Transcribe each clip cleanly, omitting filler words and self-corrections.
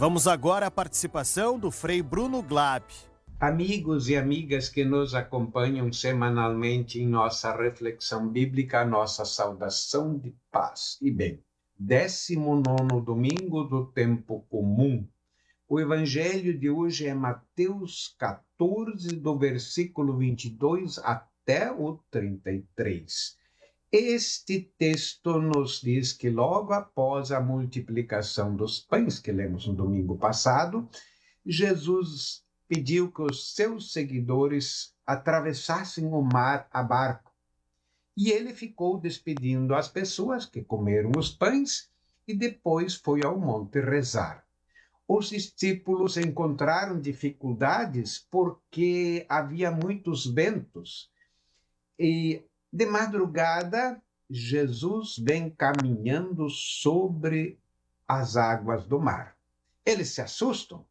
Vamos agora à participação do Frei Bruno Glab. Amigos e amigas que nos acompanham semanalmente em nossa reflexão bíblica, nossa saudação de paz e bem. 19º domingo do tempo comum. O evangelho de hoje é Mateus 14, do versículo 22 até o 33. Este texto nos diz que logo após a multiplicação dos pães, que lemos no domingo passado, Jesus pediu que os seus seguidores atravessassem o mar a barco. E ele ficou despedindo as pessoas que comeram os pães e depois foi ao monte rezar. Os discípulos encontraram dificuldades porque havia muitos ventos. E de madrugada, Jesus vem caminhando sobre as águas do mar. Eles se assustam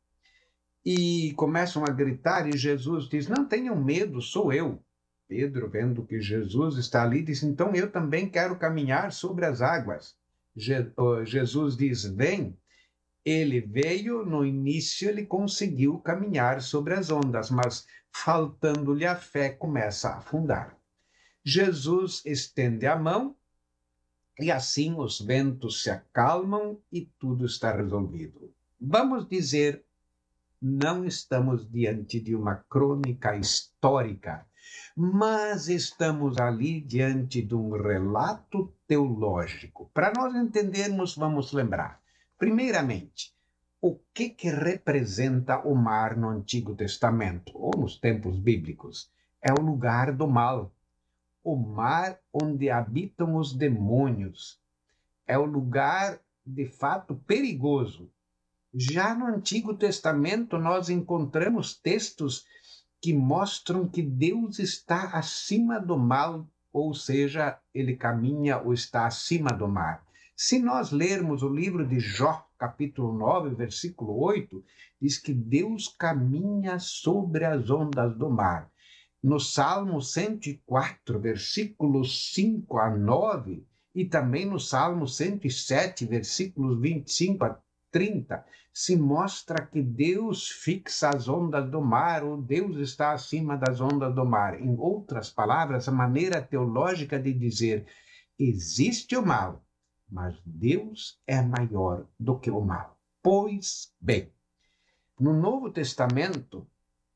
e começam a gritar, e Jesus diz: não tenham medo, sou eu. Pedro, vendo que Jesus está ali, diz: então eu também quero caminhar sobre as águas. Jesus diz: vem. Ele veio, no início ele conseguiu caminhar sobre as ondas, mas faltando-lhe a fé, começa a afundar. Jesus estende a mão e assim os ventos se acalmam e tudo está resolvido. Vamos dizer, não estamos diante de uma crônica histórica, mas estamos ali diante de um relato teológico. Para nós entendermos, vamos lembrar. Primeiramente, o que representa o mar no Antigo Testamento, ou nos tempos bíblicos? É o lugar do mal, o mar onde habitam os demônios. É o lugar, de fato, perigoso. Já no Antigo Testamento, nós encontramos textos que mostram que Deus está acima do mal, ou seja, ele caminha ou está acima do mar. Se nós lermos o livro de Jó, capítulo 9, versículo 8, diz que Deus caminha sobre as ondas do mar. No Salmo 104, versículos 5 a 9, e também no Salmo 107, versículos 25 a 30, se mostra que Deus fixa as ondas do mar, ou Deus está acima das ondas do mar. Em outras palavras, a maneira teológica de dizer: existe o mal, mas Deus é maior do que o mal. Pois bem, no Novo Testamento,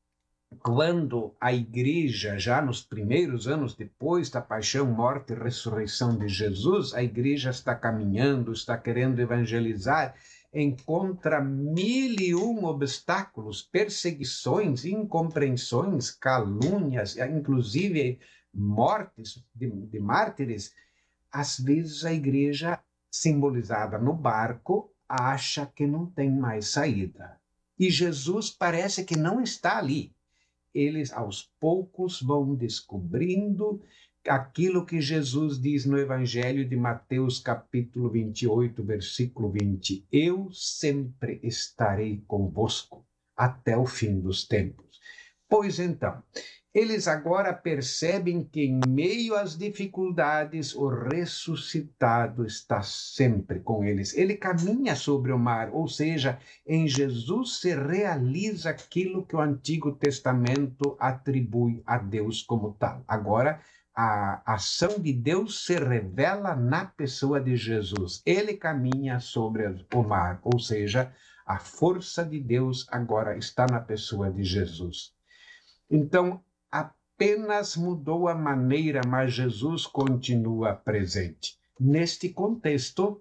quando a igreja, já nos primeiros anos depois da paixão, morte e ressurreição de Jesus, a igreja está caminhando, está querendo evangelizar, encontra 1001 obstáculos, perseguições, incompreensões, calúnias, inclusive mortes de mártires. Às vezes a igreja, simbolizada no barco, acha que não tem mais saída. E Jesus parece que não está ali. Eles, aos poucos, vão descobrindo aquilo que Jesus diz no Evangelho de Mateus, capítulo 28, versículo 20. Eu sempre estarei convosco até o fim dos tempos. Pois então, eles agora percebem que em meio às dificuldades, o ressuscitado está sempre com eles. Ele caminha sobre o mar, ou seja, em Jesus se realiza aquilo que o Antigo Testamento atribui a Deus como tal. Agora, a ação de Deus se revela na pessoa de Jesus. Ele caminha sobre o mar, ou seja, a força de Deus agora está na pessoa de Jesus. Então, apenas mudou a maneira, mas Jesus continua presente. Neste contexto,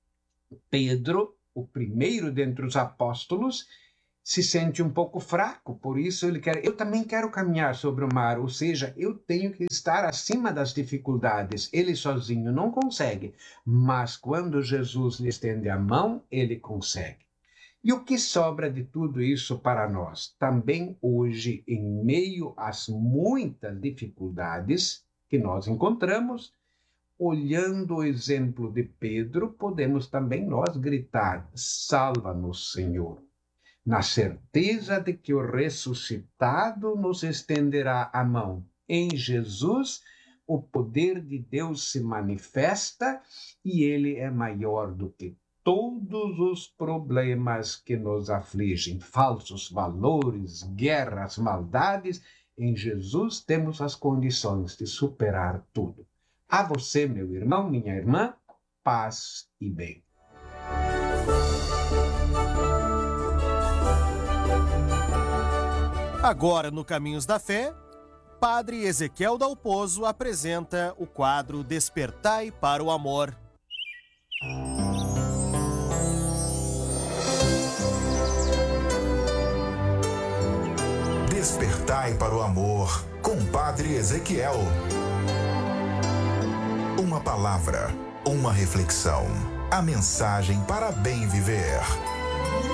Pedro, o primeiro dentre os apóstolos, se sente um pouco fraco, por isso eu também quero caminhar sobre o mar, ou seja, eu tenho que estar acima das dificuldades. Ele sozinho não consegue, mas quando Jesus lhe estende a mão, ele consegue. E o que sobra de tudo isso para nós? Também hoje, em meio às muitas dificuldades que nós encontramos, olhando o exemplo de Pedro, podemos também nós gritar: salva-nos, Senhor, na certeza de que o ressuscitado nos estenderá a mão. Em Jesus, o poder de Deus se manifesta e ele é maior do que todos os problemas que nos afligem, falsos valores, guerras, maldades, em Jesus temos as condições de superar tudo. A você, meu irmão, minha irmã, paz e bem. Agora, no Caminhos da Fé, Padre Ezequiel Dalpozo apresenta o quadro Despertai para o Amor. Despertai para o Amor, com Padre Ezequiel. Uma palavra, uma reflexão, a mensagem para bem viver.